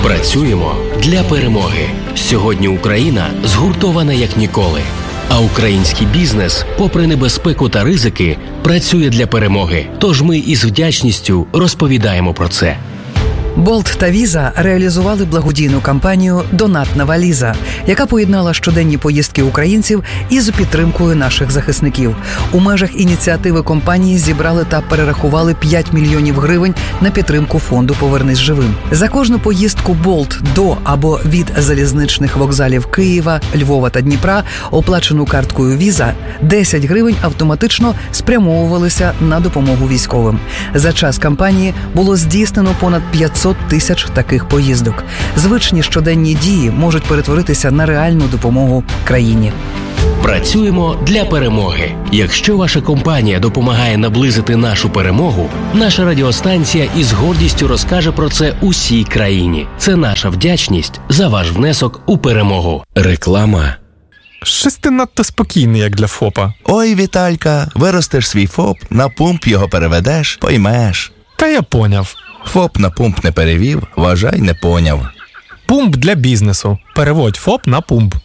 Працюємо для перемоги. Сьогодні Україна згуртована як ніколи. А український бізнес, попри небезпеку та ризики, працює для перемоги. Тож ми із вдячністю розповідаємо про це. Болт та Віза реалізували благодійну кампанію «Донатна валіза», яка поєднала щоденні поїздки українців із підтримкою наших захисників. У межах ініціативи компанії зібрали та перерахували 5 мільйонів гривень на підтримку фонду «Повернись живим». За кожну поїздку Болт до або від залізничних вокзалів Києва, Львова та Дніпра, оплачену карткою Віза, 10 гривень автоматично спрямовувалися на допомогу військовим. За час кампанії було здійснено понад 500 тисяч таких поїздок. Звичні щоденні дії можуть перетворитися на реальну допомогу країні. Працюємо для перемоги. Якщо ваша компанія допомагає наблизити нашу перемогу, наша радіостанція із гордістю розкаже про це усій країні. Це наша вдячність за ваш внесок у перемогу. Реклама. Щось ти надто спокійний, як для ФОПа. Ой, Віталька, виростеш свій ФОП, на пумп його переведеш, поймеш. Та я поняв. ФОП на пумп не перевів, вважай, не поняв. Пумп для бізнесу. Переводь ФОП на пумп.